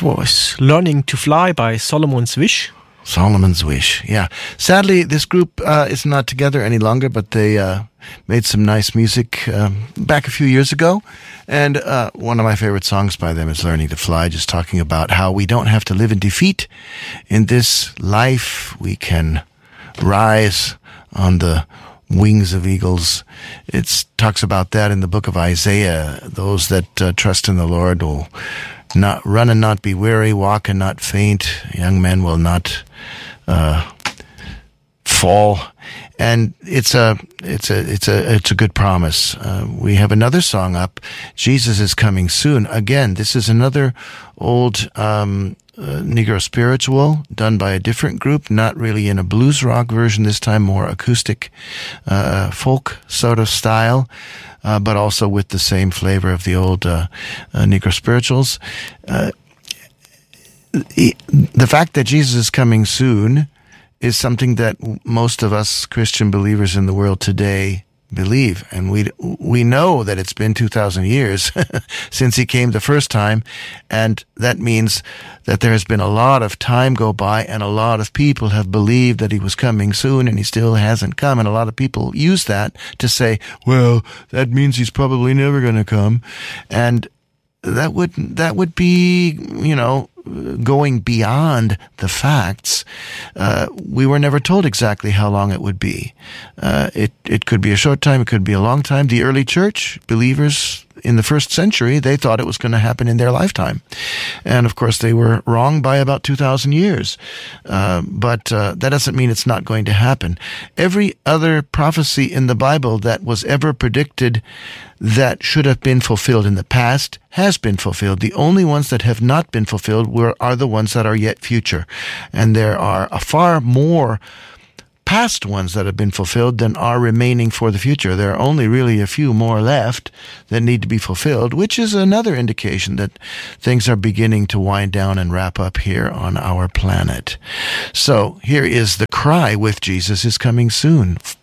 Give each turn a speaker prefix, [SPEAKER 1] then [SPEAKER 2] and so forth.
[SPEAKER 1] was Learning to Fly by Solomon's Wish.
[SPEAKER 2] Solomon's Wish, yeah. Sadly, this group is not together any longer, but they made some nice music back a few years ago. And one of my favorite songs by them is Learning to Fly, just talking about how we don't have to live in defeat. In this life, we can rise on the wings of eagles. It talks about that in the book of Isaiah. Those that trust in the Lord will not run and not be weary, walk and not faint. Young men will not fall. And it's a good promise. We have another song up. Jesus is Coming Soon. Again, this is another old Negro spiritual done by a different group, not really in a blues rock version this time, more acoustic folk sort of style, but also with the same flavor of the old Negro spirituals. The fact that Jesus is coming soon is something that most of us Christian believers in the world today believe. And we know that it's been 2,000 years since he came the first time. And that means that there has been a lot of time go by and a lot of people have believed that he was coming soon and he still hasn't come. And a lot of people use that to say, well, that means he's probably never going to come. And that would be, going beyond the facts. We were never told exactly how long it would be. It could be a short time, it could be a long time. The early church believers in the first century, they thought it was going to happen in their lifetime. And of course, they were wrong by about 2,000 years. But that doesn't mean it's not going to happen. Every other prophecy in the Bible that was ever predicted that should have been fulfilled in the past has been fulfilled. The only ones that have not been fulfilled are the ones that are yet future. And there are a far more past ones that have been fulfilled than are remaining for the future. There are only really a few more left that need to be fulfilled, which is another indication that things are beginning to wind down and wrap up here on our planet. So here is The Cry with Jesus is Coming Soon.